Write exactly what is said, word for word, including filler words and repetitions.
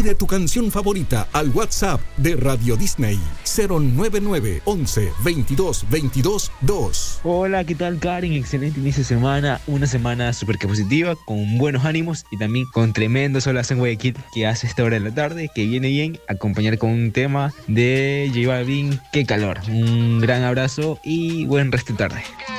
Pide tu canción favorita al WhatsApp de Radio Disney cero nueve nueve once veintidós veintidós dos. Hola, ¿qué tal, Karen? Excelente inicio de semana, una semana súper que positiva, con buenos ánimos y también con tremendo solazo en Guayaquil que hace esta hora de la tarde, que viene bien acompañar con un tema de J Balvin, qué calor. Un gran abrazo y buen resto de tarde.